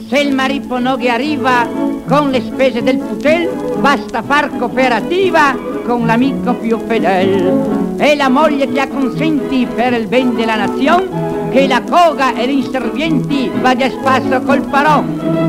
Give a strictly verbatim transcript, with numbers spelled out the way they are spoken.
Se il marito non che arriva con le spese del putel, basta far cooperativa con l'amico più fedele. E la moglie che acconsenti per il ben della nazione, che la coga e gli inservienti vada a spasso col paron.